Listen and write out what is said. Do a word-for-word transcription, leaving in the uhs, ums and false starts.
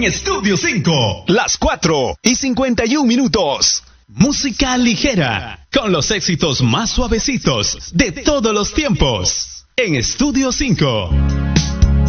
en Estudio cinco. Las cuatro y cincuenta y un minutos. Música ligera, con los éxitos más suavecitos de todos los tiempos. En Estudio cinco.